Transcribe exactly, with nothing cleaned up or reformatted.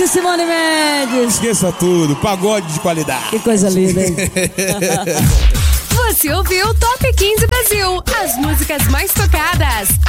e Simone Mendes. Esqueça tudo, pagode de qualidade. Que coisa linda, hein? Você ouviu Top quinze Brasil, as músicas mais tocadas.